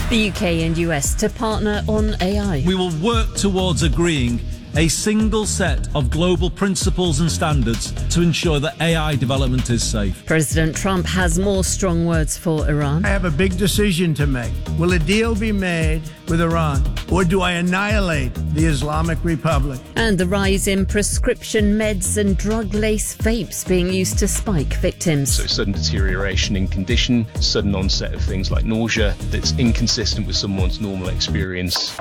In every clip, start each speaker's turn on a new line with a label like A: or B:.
A: The UK and US to partner on AI.
B: We will work towards agreeing a single set of global principles and standards to ensure that AI development is safe.
A: President Trump has more strong words for Iran.
C: I have a big decision to make. Will a deal be made with Iran, or do I annihilate the Islamic Republic?
A: And the rise in prescription meds and drug-laced vapes being used to spike victims.
D: So sudden deterioration in condition, sudden onset of things like nausea that's inconsistent with someone's normal experience.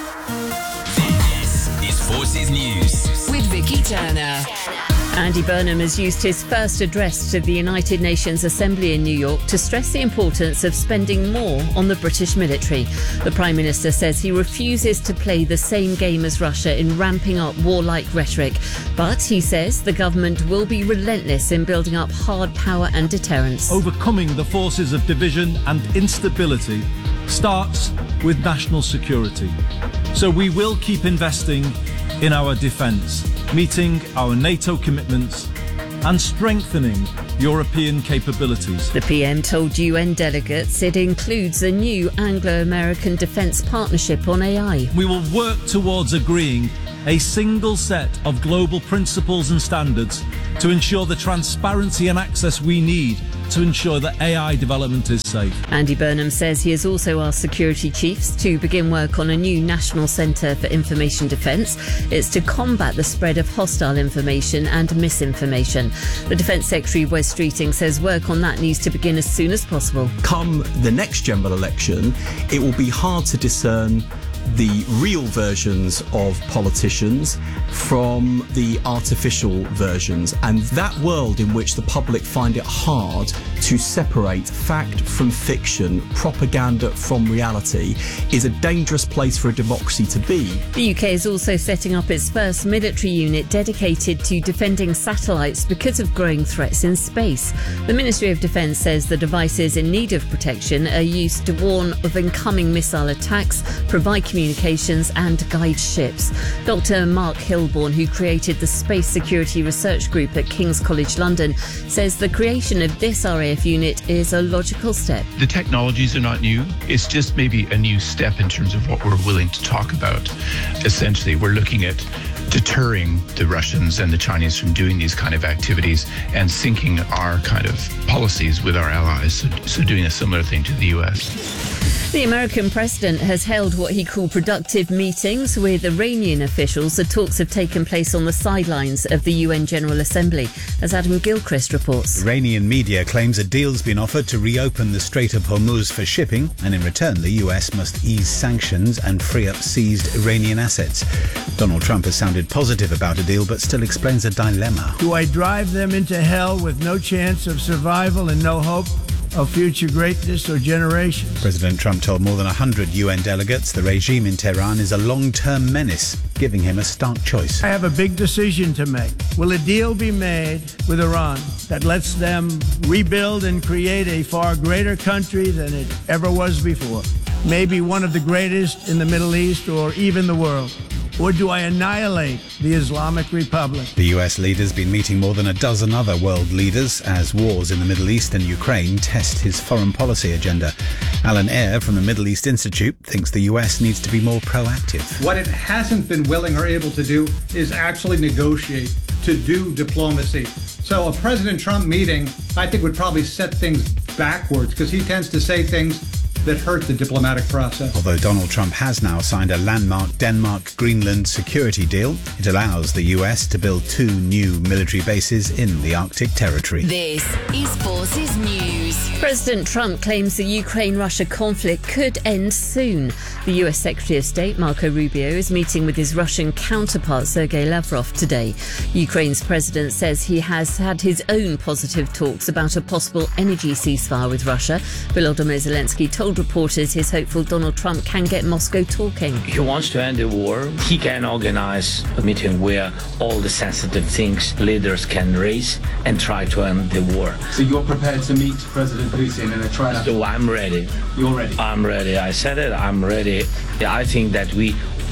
E: Forces News with Vicky Turner.
A: Andy Burnham has used his first address to the United Nations Assembly in New York to stress the importance of spending more on the British military. The Prime Minister says he refuses to play the same game as Russia in ramping up warlike rhetoric. But he says the government will be relentless in building up hard power and deterrence.
B: Overcoming the forces of division and instability starts with national security. So we will keep investing in our defence, meeting our NATO commitments and strengthening European capabilities.
A: The PM told UN delegates it includes a new Anglo-American defence partnership on AI.
B: We will work towards agreeing a single set of global principles and standards to ensure the transparency and access we need to ensure that AI development is safe.
A: Andy Burnham says he has also asked security chiefs to begin work on a new National Centre for Information Defence. It's to combat the spread of hostile information and misinformation. The Defence Secretary, Wes Streeting, says work on that needs to begin as soon as possible.
F: Come the next general election, it will be hard to discern the real versions of politicians from the artificial versions, and that world in which the public find it hard to separate fact from fiction, propaganda from reality, is a dangerous place for a democracy to be.
A: The UK is also setting up its first military unit dedicated to defending satellites because of growing threats in space. The Ministry of Defence says the devices in need of protection are used to warn of incoming missile attacks, provide communications and guide ships. Dr. Mark Hilborn, who created the Space Security Research Group at King's College London, says the creation of this RAF unit is a logical step.
G: The technologies are not new. It's just maybe a new step in terms of what we're willing to talk about. Essentially, we're looking at deterring the Russians and the Chinese from doing these kind of activities and syncing our kind of policies with our allies, so doing a similar thing to the US.
A: The American president has held what he called productive meetings with Iranian officials. The talks have taken place on the sidelines of the UN General Assembly, as Adam Gilchrist reports.
H: Iranian media claims a deal's been offered to reopen the Strait of Hormuz for shipping, and in return the US must ease sanctions and free up seized Iranian assets. Donald Trump has sounded positive about a deal, but still explains a dilemma.
C: Do I drive them into hell with no chance of survival and no hope of future greatness or generations?
H: President Trump told more than 100 UN delegates the regime in Tehran is a long-term menace, giving him a stark choice.
C: I have a big decision to make. Will a deal be made with Iran that lets them rebuild and create a far greater country than it ever was before? Maybe one of the greatest in the Middle East or even the world. Or do I annihilate the Islamic Republic?
H: The US leader's been meeting more than a dozen other world leaders as wars in the Middle East and Ukraine test his foreign policy agenda. Alan Eyre from the Middle East Institute thinks the US needs to be more proactive.
I: What it hasn't been willing or able to do is actually negotiate, to do diplomacy. So a President Trump meeting, I think, would probably set things backwards, because he tends to say things that hurt the diplomatic process.
H: Although Donald Trump has now signed a landmark Denmark-Greenland security deal, it allows the US to build 2 new military bases in the Arctic territory.
E: This is Forces News.
A: President Trump claims the Ukraine-Russia conflict could end soon. The US Secretary of State, Marco Rubio, is meeting with his Russian counterpart, Sergei Lavrov, today. Ukraine's president says he has had his own positive talks about a possible energy ceasefire with Russia. Volodymyr Zelensky told reporters he's hopeful Donald Trump can get Moscow talking.
J: He wants to end the war. He can organize a meeting where all the sensitive things leaders can raise and try to end the war.
K: So you're prepared to meet President Putin in a trilateral?
J: So I'm ready.
K: You're ready?
J: I'm ready. I said it. I'm ready. I think that we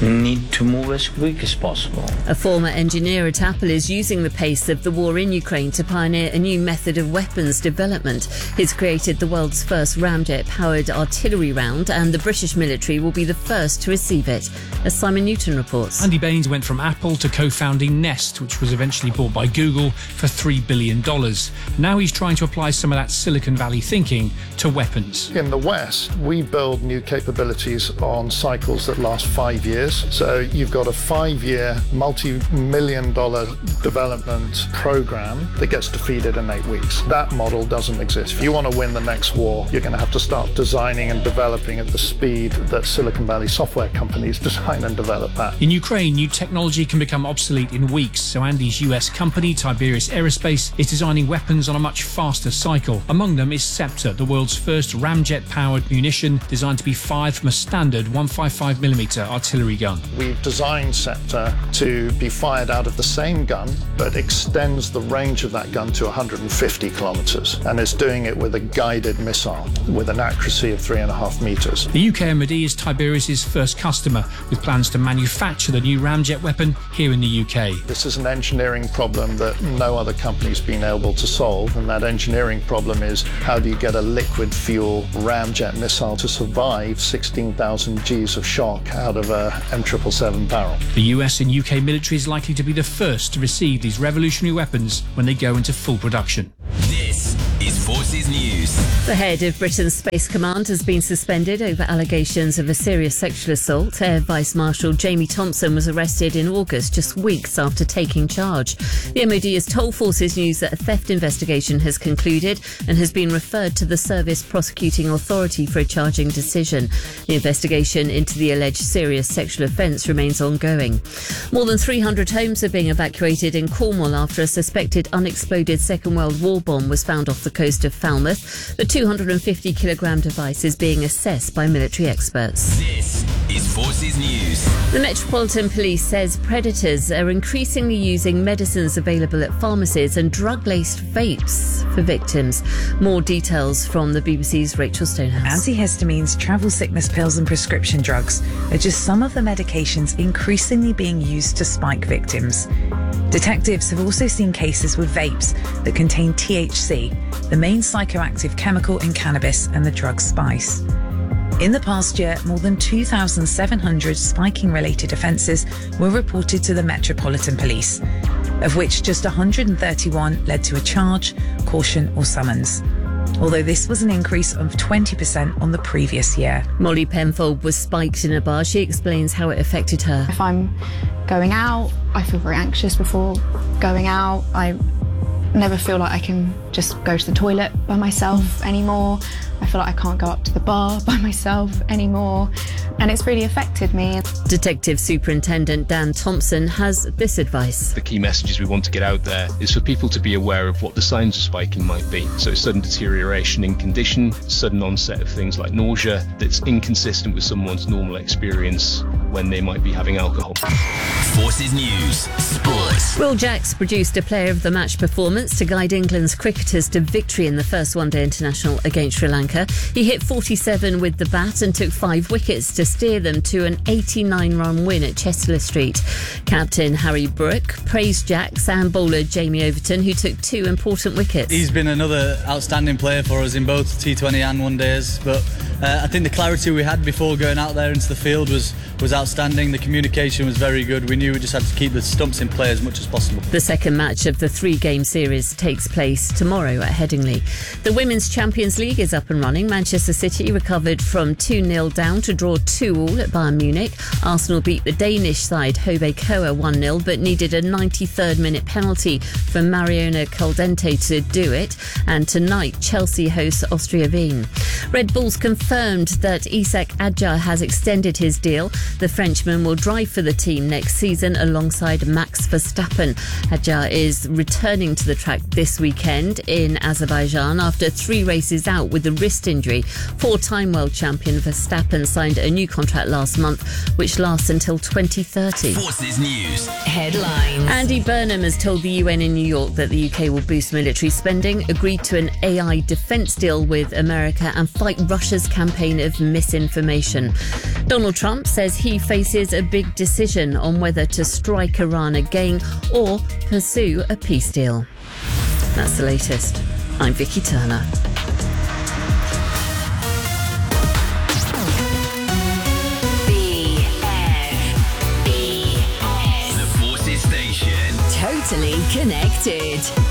J: need to move as quick as possible.
A: A former engineer at Apple is using the pace of the war in Ukraine to pioneer a new method of weapons development. He's created the world's first ramjet-powered artillery round, and the British military will be the first to receive it, as Simon Newton reports.
L: Andy Baines went from Apple to co-founding Nest, which was eventually bought by Google for $3 billion. Now he's trying to apply some of that Silicon Valley thinking to weapons.
M: In the West, we build new capabilities on cycles that last 5 years. So you've got a 5-year, multi-million-dollar development program that gets defeated in 8 weeks. That model doesn't exist. If you want to win the next war, you're going to have to start designing and developing at the speed that Silicon Valley software companies design and develop at.
L: In Ukraine, new technology can become obsolete in weeks, so Andy's US company, Tiberius Aerospace, is designing weapons on a much faster cycle. Among them is Scepter, the world's first ramjet-powered munition designed to be fired from a standard 155mm artillery gun.
M: We've designed Scepter to be fired out of the same gun, but extends the range of that gun to 150 kilometres, and is doing it with a guided missile with an accuracy of 3.5 metres.
L: The UK MOD is Tiberius's first customer, with plans to manufacture the new ramjet weapon here in the UK.
M: This is an engineering problem that no other company's been able to solve, and that engineering problem is how do you get a liquid fuel ramjet missile to survive 16,000 Gs of shock out of a M777 barrel.
L: The US and UK military is likely to be the first to receive these revolutionary weapons when they go into full production.
E: This is Forces News.
A: The head of Britain's Space Command has been suspended over allegations of a serious sexual assault. Air Vice Marshal Jamie Thompson was arrested in August, just weeks after taking charge. The MOD has told Forces News that a theft investigation has concluded and has been referred to the Service Prosecuting Authority for a charging decision. The investigation into the alleged serious sexual offence remains ongoing. More than 300 homes are being evacuated in Cornwall after a suspected unexploded Second World War bomb was found off the coast of Falmouth. The 250-kilogram device is being assessed by military experts.
E: This is Forces News.
A: The Metropolitan Police says predators are increasingly using medicines available at pharmacies and drug-laced vapes for victims. More details from the BBC's Rachel Stonehouse.
N: Antihistamines, travel sickness pills and prescription drugs are just some of the medications increasingly being used to spike victims. Detectives have also seen cases with vapes that contain THC, the main psychoactive chemical in cannabis and the drug spice. In the past year, more than 2,700 spiking-related offences were reported to the Metropolitan Police, of which just 131 led to a charge, caution or summons. Although this was an increase of 20% on the previous year.
A: Molly Penfold was spiked in a bar. She explains how it affected her.
O: If I'm going out, I feel very anxious before going out. I never feel like I can just go to the toilet by myself anymore. I feel like I can't go up to the bar by myself anymore. And it's really affected me.
A: Detective Superintendent Dan Thompson has this advice.
D: The key messages we want to get out there is for people to be aware of what the signs of spiking might be. So sudden deterioration in condition, sudden onset of things like nausea that's inconsistent with someone's normal experience when they might be having alcohol.
E: Forces News Sports.
A: Will Jacks produced a Player of the Match performance to guide England's cricketers to victory in the first one-day international against Sri Lanka. He hit 47 with the bat and took 5 wickets to steer them to an 89-run win at Chester Street. Captain Harry Brook praised Jacks and bowler Jamie Overton, who took 2 important wickets.
P: He's been another outstanding player for us in both T20 and one days, but I think the clarity we had before going out there into the field was outstanding. The communication was very good. We knew we just had to keep the stumps in play as much as possible.
A: The second match of the 3-game series takes place tomorrow at Headingley. The Women's Champions League is up and running. Manchester City recovered from 2-0 down to draw 2-2 at Bayern Munich. Arsenal beat the Danish side Hobbe Koa 1-0 but needed a 93rd minute penalty from Mariona Caldente to do it. And tonight Chelsea hosts Austria Wien. Red Bull's confirmed that Isak Adjar has extended his deal. The Frenchman will drive for the team next season alongside Max Verstappen. Adjar is returning to the track this weekend in Azerbaijan after 3 races out with a wrist injury. 4-time world champion Verstappen signed a new contract last month, which lasts until 2030.
E: Forces News headlines.
A: Andy Burnham has told the UN in New York that the UK will boost military spending, agreed to an AI defence deal with America and fight Russia's campaign of misinformation. Donald Trump says he faces a big decision on whether to strike Iran again or pursue a peace deal. That's the latest. I'm Vicky Turner.
E: The Forces Station.
Q: Totally connected.